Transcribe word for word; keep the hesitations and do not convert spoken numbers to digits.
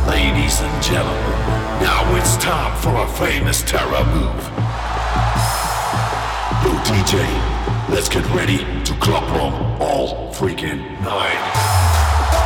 Ladies and gentlemen, now it's time for a famous terror move. Yo D J, let's get ready to club 'em all freaking night.